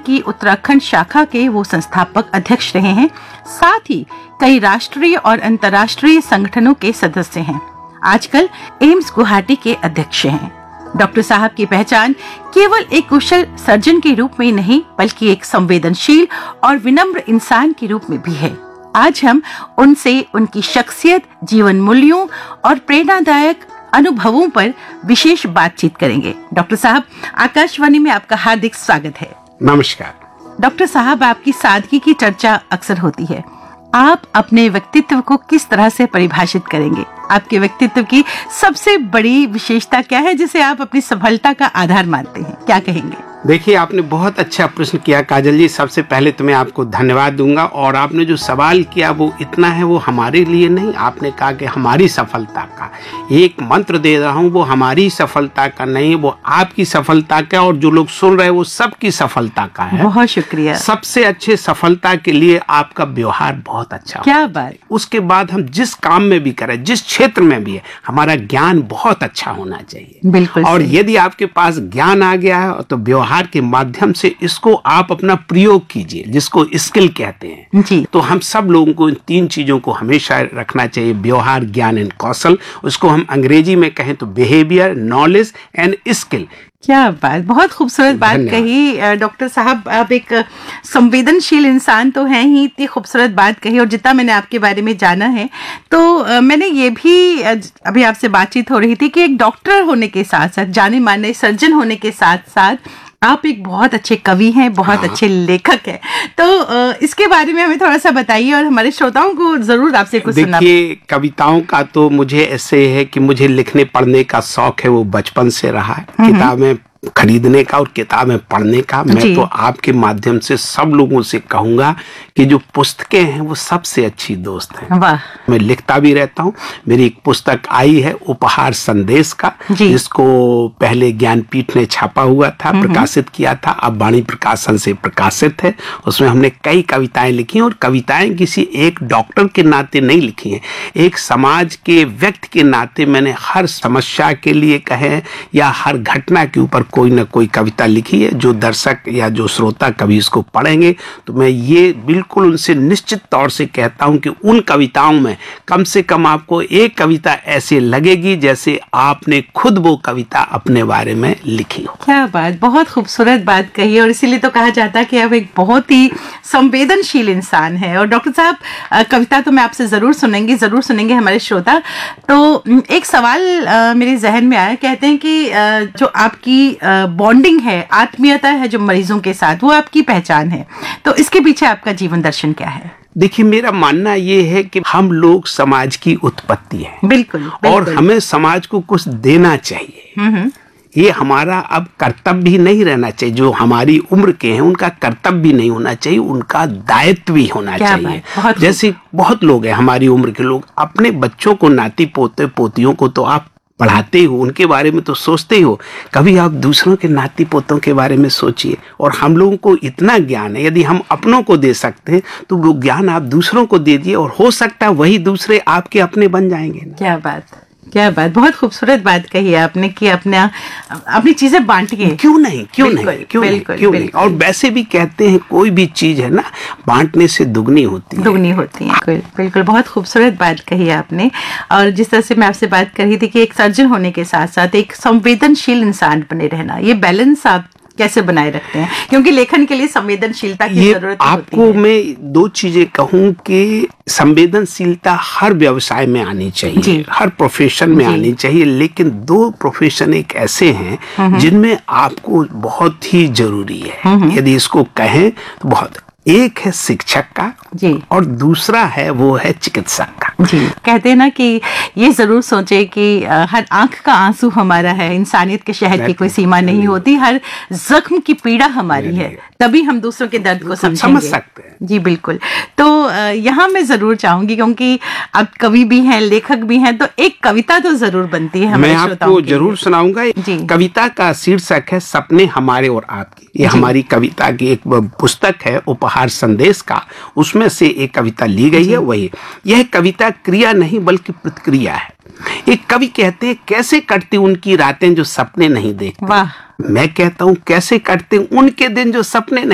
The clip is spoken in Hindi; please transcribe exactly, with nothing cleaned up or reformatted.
की उत्तराखंड शाखा के वो संस्थापक अध्यक्ष रहे हैं। साथ ही कई राष्ट्रीय और अंतर्राष्ट्रीय संगठनों के सदस्य हैं। आजकल एम्स गुवाहाटी के अध्यक्ष हैं। डॉक्टर साहब की पहचान केवल एक कुशल सर्जन के रूप में नहीं, बल्कि एक संवेदनशील और विनम्र इंसान के रूप में भी है। आज हम उनसे उनकी शख्सियत, जीवन मूल्यों और प्रेरणादायक अनुभवों पर विशेष बातचीत करेंगे। डॉक्टर साहब, आकाशवाणी में आपका हार्दिक स्वागत है। नमस्कार। डॉक्टर साहब, आपकी सादगी की चर्चा अक्सर होती है। आप अपने व्यक्तित्व को किस तरह से परिभाषित करेंगे? आपके व्यक्तित्व की सबसे बड़ी विशेषता क्या है जिसे आप अपनी सफलता का आधार मानते हैं? क्या कहेंगे? देखिए, आपने बहुत अच्छा प्रश्न किया काजल जी। सबसे पहले तो मैं आपको धन्यवाद दूंगा। और आपने जो सवाल किया वो इतना है, वो हमारे लिए नहीं, आपने कहा कि हमारी सफलता का एक मंत्र दे रहा हूँ, वो हमारी सफलता का नहीं, वो आपकी सफलता का और जो लोग सुन रहे हैं वो सबकी सफलता का है। बहुत शुक्रिया। सबसे अच्छे सफलता के लिए आपका व्यवहार बहुत अच्छा। क्या बात। उसके बाद हम जिस काम में भी करें, जिस क्षेत्र में भी है, हमारा ज्ञान बहुत अच्छा होना चाहिए। बिल्कुल। और यदि आपके पास ज्ञान आ गया है तो व्यवहार के माध्यम से इसको आप अपना प्रयोग कीजिए, जिसको स्किल कहते हैं जी। तो हम सब लोगों को इन तीन चीजों को हमेशा रखना चाहिए, व्यवहार, ज्ञान एंड कौशल। उसको हम अंग्रेजी में कहें तो बिहेवियर, नॉलेज एंड स्किल। क्या बात, बहुत खूबसूरत बात कही डॉक्टर साहब। आप एक संवेदनशील इंसान तो हैं ही, इतनी खूबसूरत बात कही। और जितना मैंने आपके बारे में जाना है तो मैंने ये भी अभी आपसे बातचीत हो रही थी कि एक डॉक्टर होने के साथ साथ, जाने माने सर्जन होने के साथ साथ आप एक बहुत अच्छे कवि हैं, बहुत हाँ। अच्छे लेखक हैं। तो इसके बारे में हमें थोड़ा सा बताइए और हमारे श्रोताओं को जरूर आपसे कुछ सुनना। देखिए, कविताओं का तो मुझे ऐसे है कि मुझे लिखने पढ़ने का शौक है, वो बचपन से रहा है। किताबें खरीदने का और किताबें पढ़ने का। मैं तो आपके माध्यम से सब लोगों से कहूंगा कि जो पुस्तकें हैं वो सबसे अच्छी दोस्त हैं। वाह। मैं लिखता भी रहता हूँ। मेरी एक पुस्तक आई है उपहार संदेश का, जिसको पहले ज्ञानपीठ ने छापा हुआ था, प्रकाशित किया था, अब वाणी प्रकाशन से प्रकाशित है। उसमें हमने कई कविताएं लिखी और कविताएं किसी एक डॉक्टर के नाते नहीं लिखी हैं, एक समाज के व्यक्ति के नाते मैंने हर समस्या के लिए कहें या हर घटना के ऊपर कोई ना कोई कविता लिखी है। जो दर्शक या जो श्रोता कभी इसको पढ़ेंगे तो मैं ये बिल्कुल उनसे निश्चित तौर से कहता हूं कि उन कविताओं में कम से कम आपको एक कविता ऐसे लगेगी जैसे आपने खुद वो कविता अपने बारे में लिखी हो। क्या बात, बहुत खूबसूरत बात कही। और इसीलिए तो कहा जाता है कि आप एक बहुत ही संवेदनशील इंसान है। और डॉक्टर साहब, कविता तो मैं आपसे जरूर सुनेंगे, जरूर सुनेंगे हमारे श्रोता। तो एक सवाल मेरे जहन में आया। कहते हैं कि जो आपकी बॉन्डिंग है, आत्मीयता है जो मरीजों के साथ, वो आपकी पहचान है। तो इसके पीछे आपका जीवन दर्शन क्या है? देखिए, मेरा मानना ये है कि हम लोग समाज की उत्पत्ति है। बिल्कुल, बिल्कुल। और हमें समाज को कुछ देना चाहिए। ये हमारा अब कर्तव्य भी नहीं रहना चाहिए। जो हमारी उम्र के हैं उनका कर्तव्य भी नहीं होना चाहिए, उनका दायित्व भी होना चाहिए। जैसे बहुत लोग हैं हमारी उम्र के लोग, अपने बच्चों को, नाती पोते पोतियों को तो आप पढ़ाते हो, उनके बारे में तो सोचते ही हो, कभी आप दूसरों के नाती पोतों के बारे में सोचिए। और हम लोगों को इतना ज्ञान है, यदि हम अपनों को दे सकते हैं तो वो ज्ञान आप दूसरों को दे दिए और हो सकता है वही दूसरे आपके अपने बन जाएंगे ना। क्या बात, क्या बात, बहुत खूबसूरत बात कही है आपने कि अपना अपनी चीजें बांटिए। क्यों नहीं, क्यों नहीं, क्यों नहीं, क्यों नहीं। और वैसे भी कहते हैं कोई भी चीज है ना, बांटने से दुगनी होती है, दुगनी होती है। बिल्कुल, बिल्कुल, बहुत खूबसूरत बात कही है आपने। और जिस तरह से मैं आपसे बात कर रही थी कि एक सर्जन होने के साथ साथ एक संवेदनशील इंसान बने रहना, ये बैलेंस आप कैसे बनाए रखते हैं? क्योंकि लेखन के लिए संवेदनशीलता की जरूरत आपको होती है। मैं दो चीजें कहूं कि संवेदनशीलता हर व्यवसाय में आनी चाहिए, हर प्रोफेशन में आनी चाहिए। लेकिन दो प्रोफेशन एक ऐसे हैं जिनमें आपको बहुत ही जरूरी है, यदि इसको कहें तो बहुत। एक है शिक्षक का जी, और दूसरा है वो है चिकित्सक का। जी, कहते हैं ना कि ये जरूर सोचे कि हर आंख का आंसू हमारा है, इंसानियत के शहर की कोई सीमा नहीं होती, हर जख्म की पीड़ा हमारी है, तभी हम दूसरों के दर्द को समझेंगे, समझ सकते हैं। जी बिल्कुल। तो यहाँ मैं जरूर चाहूंगी, क्योंकि आप कवि भी हैं, लेखक भी हैं, तो एक कविता तो जरूर बनती है हमारे श्रोताओं मैं आपको जरूर सुनाऊंगा। कविता का शीर्षक है सपने हमारे और आपके। ये हमारी कविता की एक पुस्तक है उपहार संदेश का, उसमें से एक कविता ली गई है। वही यह कविता क्रिया नहीं बल्कि प्रतिक्रिया है। एक कवि कहते हैं कैसे कटती उनकी रातें जो सपने नहीं देखते। वाह। मैं कहता हूं कैसे कटते उनके दिन जो सपने नहीं